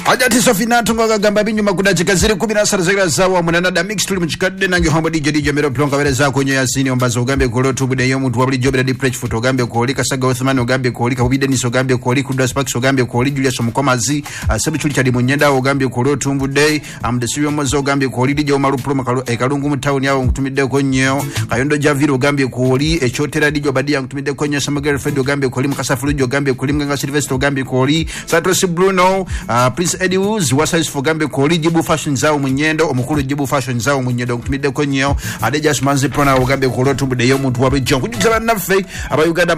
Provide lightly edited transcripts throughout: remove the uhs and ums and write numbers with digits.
Ajati Sofina tunga gamba binyuma kudachika ziri 17 zira zawa munanada mix tuli mchikade nange hombo DJ Mero Plonka wele za kwenye yasini ombazo ugambe kolotu bude yomu tuwabili jobila di prech foto ugambe kuholika Saga Othman ugambe kuholika Ubidenis ugambe kuholika Kudas Pax ugambe kuholika Julius Mukomazi Sabi chuli chadi munyenda ugambe kolotu mbude Amdesirio mozo ugambe kuholika Dija umaru ploma ekalungu mtauni yao mtumide kwenye Kayondo Javiru ugambe kuholika Echotera Dijo badia mtumide kwenye Samagere Fred ugambe kuholika Mkasafulujo ugambe kuholika Mganga Silvestre ugambe kuholika Satrosi Bruno Prince Eddie Woods wasa for gambe koli jibu fashion zao munyendo omukulu jibu fashion zao munyendo kutumide kwenye adeja smanzi prona ugambe kolotu mbude yomu tuwabe jongu kujitala nafe aba Uganda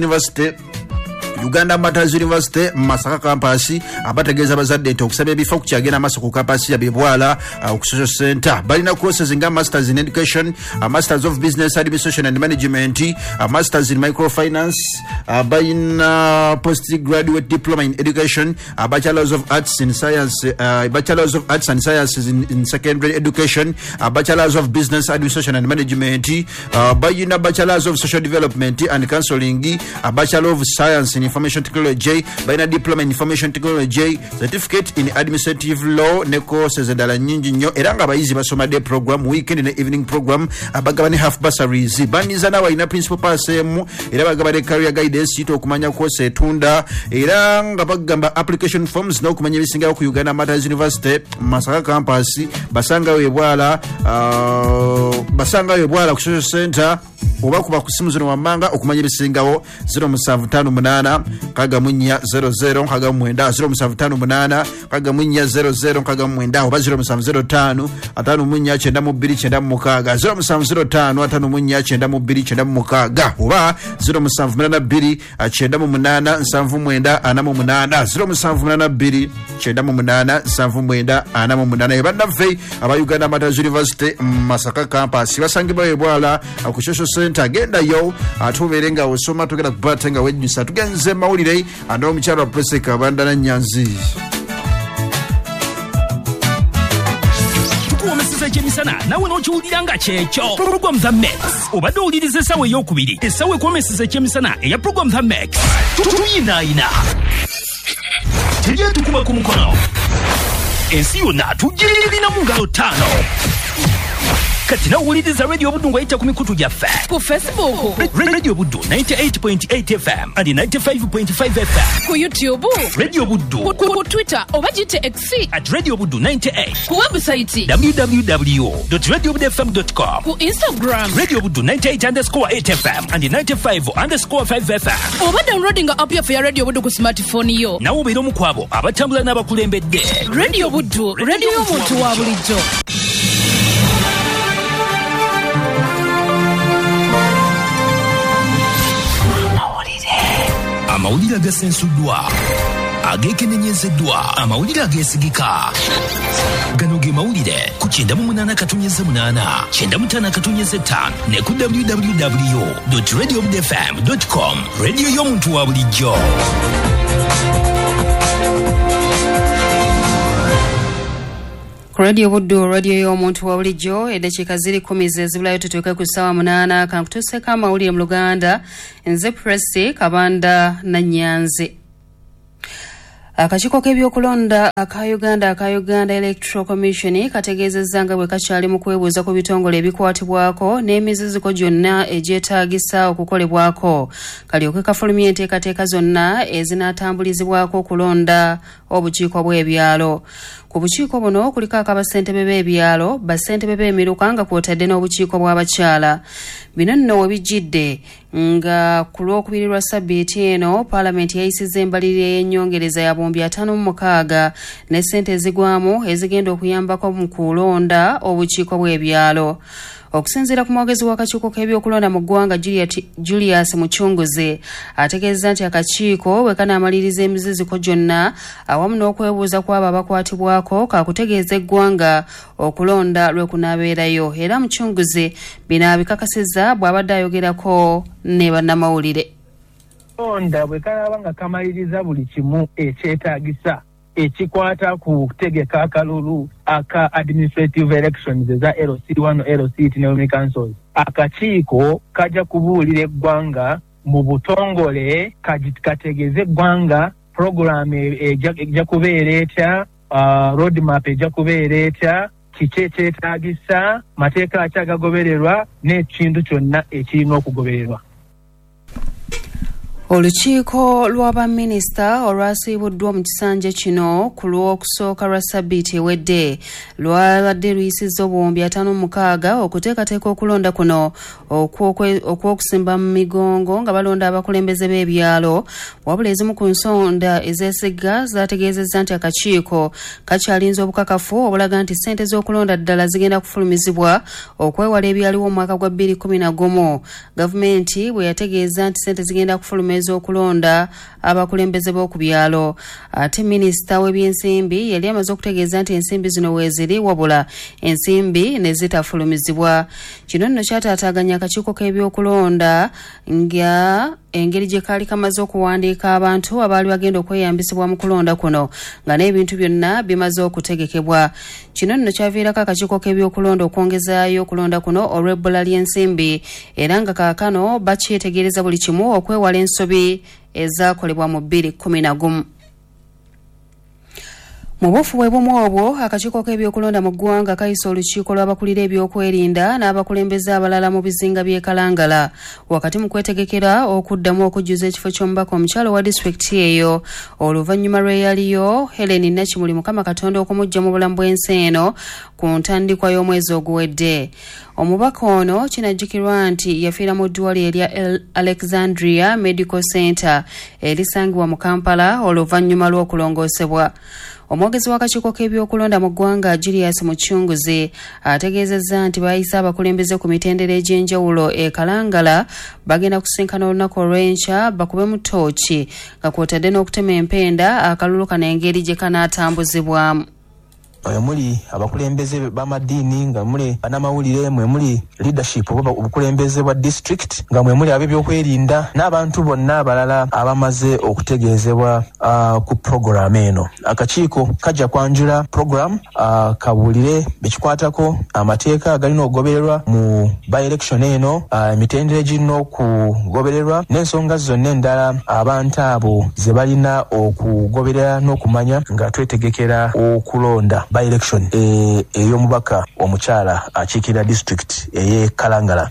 Matters University Masaka campus abategeza bazadde okusabe bifa kukyagena masoko campus ya Bibwala social center balina courses nga masters in education, masters of business administration and management, masters in microfinance, balina postgraduate diploma in education, bachelors of arts in science, bachelors of arts and sciences in secondary education, bachelors of business administration and management, balina bachelors of social development and counseling, bachelor of science in information technology, baina diploma in information technology, certificate in administrative law, ne courses endala nyingi nnyo era nga abayizi basoma day program, weekend and evening program, abagabane half bursaries baniza nawa ina principal pass emu era bagabane career guidance ito okumanya course etunda era nga bagamba application forms no okumanya bisinga ku Uganda Matters University Masaka campus basanga webwala ku social center oba kuba kusimu zino wamanga okumanya bisingawo 0758 kagamunya 00 kagamwenda 0758 kagamunya 00 kagamwenda oba 0705 atanu munya 9296 0705 atanu munya 9296 oba 0782 98 79 48 0782 98 79 48 ebanda fe aba Uganda Matters University Masaka campus basangibwa ebwala ku social center agenda yo atuberenga osoma tugenda kubatenga wejisa tugenze mawulire ando mcharo presse kabanda Nyanzi tukuwomeseza eky'emisana nawe n'okiwuliranga kyekyo program the Max obadde owuliriza essawa ey'okubiri essawa ekwomeseza eky'emisana eya program the Max tuyinaayina tujye tukuba ku mukono ensi yonna tugirina mu ngalo 5 kati na uwuliriza Radio Buddu ng'ayita ku mikutu gyaffe ku Facebook Radio Buddu 98.8 FM and 95.5 FM ku YouTube Radio Buddu ku Twitter oba jite X @Radio Buddu 98 ku website www.radiobuddufm.com ku Instagram Radio Buddu 98_8 FM and 95_5 FM oba downloading app ya Radio Buddu ku smartphone yo nawo obeera omu ku abo abatambula n'abakulembedde Radio Buddu radio y'omuntu wa bulijjo. amawulire agasensuddwa agekenenyezeddwa amawulire agesigika gano ge mawulire ku 98.8 95.5 ne ku www.radiobuddufm.com radio y'omuntu wa bulijjo. Radio Buddu radio y'omuntu wa bulijjo eddakiika ziri 10 zibulayo tutuuke ku ssaawa 8 kankutuuseko amawulire mu Luganda nze Presse Kabanda Nyanzi. Akakiiko k'ebyokulonda aka Uganda Electoral Commission kategeezezza nga bwe kakyali mu kwebuuza ku bitongole ebikwatibwako n'emiziziko gyonna egyetaagisa okukolebwako kalyoke kafulumya enteekateeka zonna ezinaatambulizibwako okulonda obukiiko bw'ebyalo. Ku bukiiko buno kuliko akabasentebe b'ebyalo, basentebe b'emiruka nga kwotadde n'obukiiko bw'abakyala. Bino nno we bijjidde nga ku Lwokubiri lwa Ssabbiiti eno Paalamenti yayisizza embalirira y'ennyongereza ya bombi 56 ne ssente ezigwamu ezigenda okuyambako mu kulonda obukiiko bw'ebyalo. Okusinziira ku mwogezi w'akakiiko k'ebyokulonda mu ggwanga Julius Muchunguze ategeezezza nti akakiiko bwe kanaamaliriza emiziziko gyonna awamu n'okwebuuza kw'abo abakwatibwako kakutegeeza eggwanga okulonda lwe kunaabeerayo era Muchunguze bino abikakasizza bw'abadde ayogerako ne bannamawulire. Onda bwe kalaba nga kamaliriza buli kimu ekyetaagisa ekikwata ku kutegeka akalulu aka administrative elections eza LC1 LC2 ne councils akakiiko kaja kubuulira eggwanga mu butongole kategeze eggwanga program ejja kubeera etya roadmap ejja kubeera etya, kiki ekyetaagisa, mateeka akyagagobererwa n'ekintu kyonna ekirina okugobererwa. Olukiiko lw'abaminisita olwasiibuddwa mu kisanja kino ku lw'okusooka lwa ssabbiiti ewedde lwabadde luyisizza obuwumbi 56 okuteekateeka okulonda kuno okw'okusimba mu migongo nga balonda abakulembeze b'ebyalo, wabula ezimu ku nsonda ezeesigga zaategeezezza nti akakiiko kakyalinza obukakafu obulaga nti ssente z'okulonda ddala zigenda kufulumizibwa okwewala ebyaliwo mu mwaka gwa 2011. Gavumenti bwe yategeeza nti ssente zigenda kufulumizibwa okulonda abakulembeze b'oku byalo. Ate minisita w'ebyensimbi yali amaze okutegeeza nti ensimbi zino weeziri wabula ensimbi ne zitafulumizibwa. Kino nno kyataataaganya akakiiko k'ebyokulonda nga engeri gye kaali kamaze okuwandiika abantu abaali bagenda okweyambisibwa mu kulonda kuno nga n'ebintu byonna bimaze okutegekebwa. Kino nno kyaviirako akakiiko k'ebyokulonda okwongezaayo okulonda kuno olw'ebbula ly'ensimbi era nga kaakano bakyetegereza buli kimu okwewala ensobi ezaakolebwa mu 2011. Mu bufuwe bumu obwo akakiiko k'ebyokulonda mu ggwanga kayisa olukiiko lw'abakulira ebyokwerinda n'abakulembeze abalala mu bizinga by'e Kalangala wakati mu kwetegekera okuddamu okujjuza ekifo ky'omubaka omukyalo wa disitulikiti eyo oluvannyuma lw'eyaliyo Helen Nakimuli Mukama Katonda okumujja mu bulamu bw'ensi eno ku ntandikwa y'omwezi oguwedde. Omubaka ono kinajjukirwa nti yafiira mu ddwaliro erya Alexandria Medical Center erisangibwa mu Kampala oluvannyuma lw'okulongoosebwa. Omwogezi w'akakiiko k'ebyokulonda mu ggwanga Julius Mukyunguzi ategeezezza nti bayise abakulembeze ku mitendera egy'enjawulo e Kalangala bagenda kusinkana olunaku olw'enkya bakube mu ttooki nga kw'otadde n'okutema empenda akalulu kano engeri gye kanaatambuzibwamu. Muli abakulembeze b'amadiini nga muli banamawulire mwe muli leadership obukulembeze bwa district nga mwe muli ab'ebyokwerinda n'abantu bonna abalala abamaze okutegeezebwa ku program eno. Akakiiko kajja kwanjula program kabuulire bekikwatako amateeka agalina okugobererwa mu by-election eno, emitendera egirina okugobererwa n'ensonga zonna endala abantu abo ze balina okugoberera n'okumanya nga twetegekera okulonda by-election ey'omubaka omukyala akiikirira district ey'e Kalangala.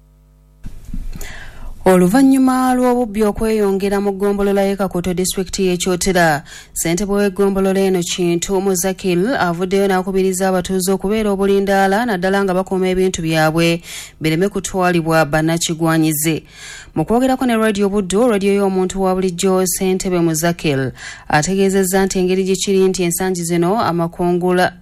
Oluvannyuma lw'obubbi okweyongera mu ggombolola y'e Kakoto disitulikiti y'e Kyotera, ssentebe w'eggombolola eno Kintu Muzakil avuddeyo n'akubiriza abatuuze okubeera obulindaala naddala nga bakuuma ebintu byabwe bireme kutwalibwa bannakigwanyize. Mu kwogerako ne Radio Buddu, radiyo y'omuntu wa bulijjo, ssentebe Muzakil ategeezezza nti engeri gye kiri nti ensangi zino amakungula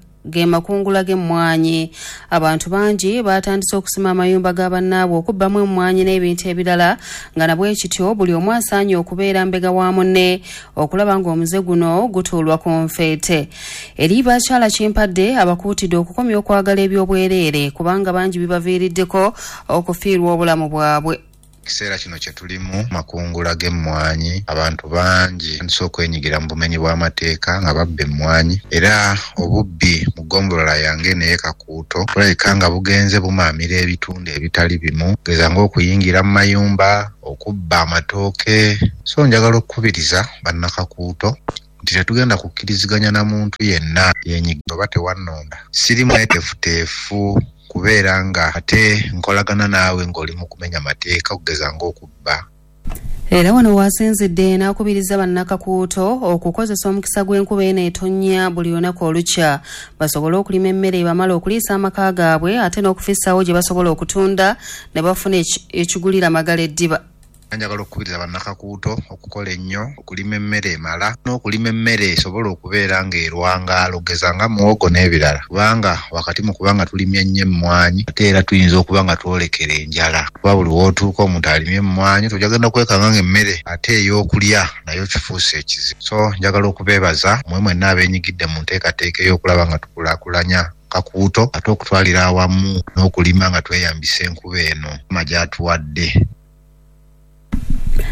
g'emmwanyi abantu bangi batandise okusima amayumba ga bannaabwe okubbamu emmwanyi n'ebintu ebirala nga nabwe kityo buli omu asaanye okubeera mbega wa munne okulaba ng'omuze guno gutuulwa ku nfeete. Eri bakyala Kimpadde abakuutidde okukomya okwagala eby'obwereere kubanga bangi bibaviiriddeko okufiirwa obulamu bwabwe. Kiseera kino kye tulimu makungula g'emmwanyi abantu bangi nso okwenyigira mu bumenyi bw'amateeka nga babba emmwanyi era obubbi mu ggombolola yange n'e Kakuuto tulabika nga bugenze bumaamira ebitundu ebitali bimu geza ng'okuyingira mu mayumba okubba amatooke. So njagala okukubiriza bannakakuuto nti tetugenda kukkiriziganya na muntu yenna yenyiga oba tewannonda. Siri mweteefuteefu kubeera nga ate nkolagana naawe ng'oli mu kumenya mateeka okugeza ng'okubba. Era wano wasinzidde n'akubiriza bannakakuuto okukozesa omukisa gw'enkuba eno etonnya buli lunaku olukya basobole okulima emmere bamala okuliisa amaka gaabwe ate n'okufissaawo gye basobola okutunda ne bafuna ekigulira amagala eddiba. Njagala okukubiriza bannakakuuto okukola ennyo okulima emmere emala n'okulima emmere esobola okubeera ng'erwangaalo geza nga muwogo n'ebirala kubanga wakati mu kubanga tulimye nnyo emmwanyi ate era tuyinza okuba nga twolekera enjala kuba buli wootuuka omuntu alimye emmwanyi tojagenda kwekanga ng'emmere ate ey'okulya nayo kifuuse ekizibu. So njagala okubeebaza mmwe mwenna abeenyigidde mu nteekateeka ey'okulaba nga tukulaakulanya Kakuuto ate okutwalira awamu n'okulima nga tweyambisa enkuba eno gy'atuwadde.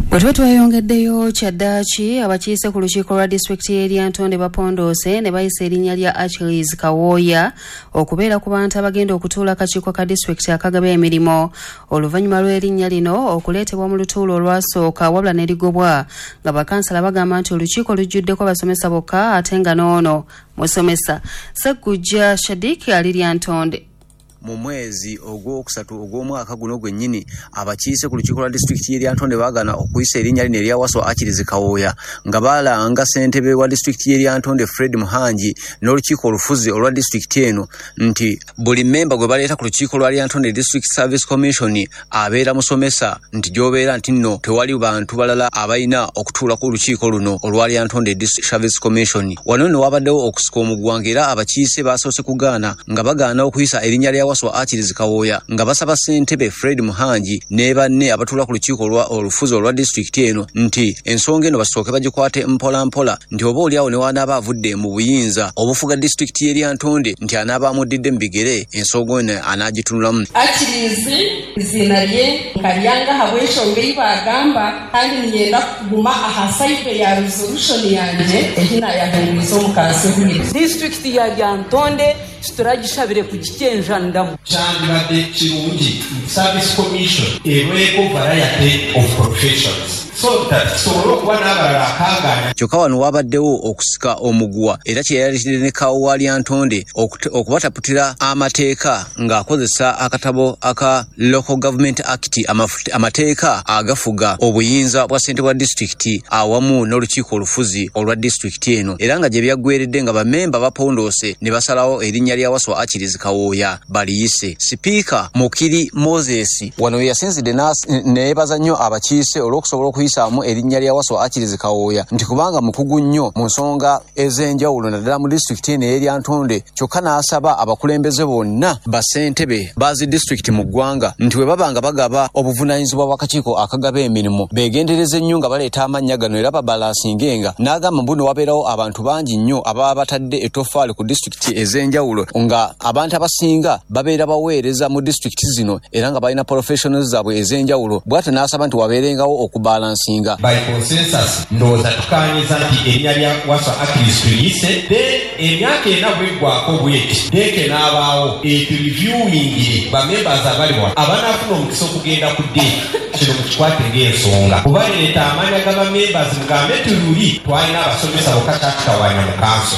Bwe twayongeddeyo kyaddaaki abakiise ku lukiiko lwa disitulikiti y'Eryantonde bapondoose ne bayisa erinnya lya Achilles Kawooya okubeera ku bantu abagenda okutuula akakiiko ka disitulikiti akagaba emirimu oluvannyuma lw'erinnya lino okuleetebwa mu lutuulo olwasooka wabula ne ligobwa nga bakansala bagamba nti olukiiko lujjuddeko abasomesa bokka ate nga n'ono musomesa Sseggujja Shadik ali Lyantonde. Mu mwezi ogwokusatu ogw'omwaka guno gwennyini abakiise ku lukiiko lwa disitulikiti y'Eryantonde baagana okuyisa erinnya lino erya Waswa Achilles Kawooya nga baalanga ssentebe wa disitulikiti y'Eryantonde Fred Muhangi n'olukiiko olufuzi olwa disitulikiti eno nti buli mmemba gwe baleeta ku lukiiko lwa Lyantonde District Service Commission abeera musomesa nti gy'obeera nti nno tewali bantu balala abalina okutuula ku lukiiko luno olwa Lyantonde District Service Commission. Wano ne wabaddewo okusika omugwanga era abakiise baasoose kugaana nga bagaana okuyisa erinnya lya Waswa Achilles Kawooya nga basaba ssentebe Fred Muhangi ne banne abatuula ku lukiiko olufuzi olwa disitulikiti eno nti ensonga eno basooke bagikwate mpola mpola nti oba oliawo ne wanaaba avudde mu buyinza obufuga disitulikiti y'Eryantonde nti anaaba amuddidde mu bigere ensonga eno anaagitunulamu. Achilles izina lye nkalyanga habw'ensonga eyi baagamba kandi nigenda kuguma aha sayide ya resolution yange ehinayahunguza omukansi huli disitulikiti ya Lyantonde turagishabire kugikyenja ndamu kyandibadde kirungi Service Commission erweko variety of professions so that kisobole okuba n'abalala akaaganya. Kyokka wano wabaddewo okusika omugwa era kyeyaleetedde ne Kaawo wa Lyantonde okubataputira amateeka ng'akozesa akatabo aka Local Government Act amateeka agafuga obuyinza bwa ssentebe wa disitulikiti awamu n'olukiiko olufuzi olwa disitulikiti eno era nga gye byaggweredde nga bammemba bapondoose ne basalawo erinnya lya Waswa Achilles Kawooya baliyise. Sipiika Mukiri Moses wano yasinzidde neyebaza nnyo abakiise olw'okusobola okuyisaamu erinnya lya Waswa Achilles Kawooya nti kubanga mukugu nnyo mu nsonga ez'enjawulo naddala mu disitulikiti eno y'Eryantonde kyokka n'asaba abakulembeze bonna bassentebe bazi disitulikiti mu ggwanga nti bwe baba nga bagaba obuvunaanyizibwa bw'akakiiko akagaba emirimu beegendereze nnyo nga baleeta amannya gano era babalansingenga n'agamba mbuno wabeerawo abantu bangi nnyo ababa batadde etoffaali ku disitulikiti ez'enjawulo nga abantu abasinga babeera baweereza mu disitulikiti zino era nga balina professionals zaabwe ez'enjawulo bw'ate n'asaba nti wabeerengawo okubalansinga. By consensus ndowooza tukaanyiza nti erinnya lya Waswa Achilles tuliyise emyaka ena bweggwako bweti deeke n'abaawo etureviewingire bamembers abaliwa abanaafuna omukisa okugenda ku deeke kino mukikwate ng'ensonga kuba leeta amanya ga bamembers mugambe tululi twalina abasomesa bokka kyakitawanya mu kanso.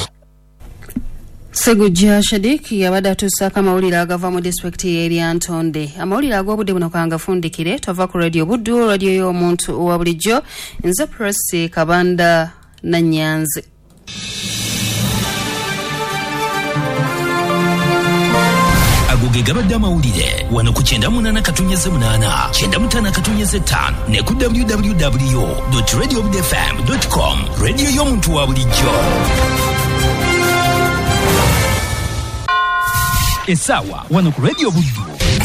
Sseggujja Shadik yabadde atuusaako amawulire agava mu disitulikiti y'Eryantonde. Amawulire ag'obudde buno kangafundikire tova ku radio Buddu radio y'omuntu owa bulijjo nze Presi Kabanda Nanyanze. Agoge gabadde amawulire wano ku 98.8 95 ne ku www.radiobudfm.com radio y'omuntu owa bulijjo. Esawa wano ku radio Buddu.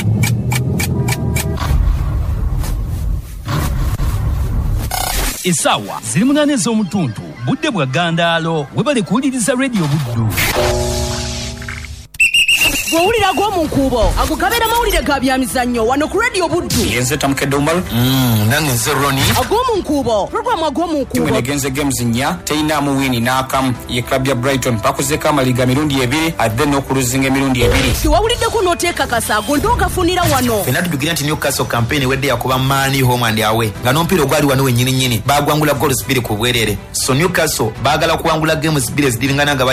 Esawa ziri 8 ez'omutuntu budde bwa Gandaalo webale kuwuliriza radio Buddu. Gwewulira ag'omunkuubo ago gabeera mawulire ga byamizannyo wano ku radio Buddu. Yenze Tamukedde Umar nange nze Roni ag'omunkuubo programu ag'omunkuubo negenze games nnya teyinaamu wini n'akamu ye club ya Brighton bakozeko amaliga mirundi 2 adde n'okuluzinga emirundi 2 tiwawuliddeko n'oteekakasa ago ndoogafunira wano fena tujjukira nti Newcastle campaign wedde yakuba Mani home and away nga n'omupiira ogwali wano wennyini bagwangula goals 2 ku bwerere so Newcastle baagala kuwangula games 2 ezidingana nga